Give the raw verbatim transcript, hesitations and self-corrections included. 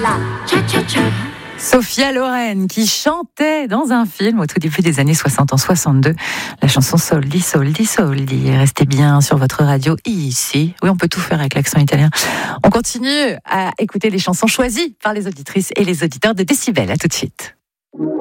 La cha-cha-cha. Sophia Loren qui chantait dans un film au tout début des années soixante, en soixante-deux, la chanson Soldi, Soldi, Soldi. Restez bien sur votre radio ici. Oui, on peut tout faire avec l'accent italien. On continue à écouter les chansons choisies par les auditrices et les auditeurs de Décibel. À tout de suite.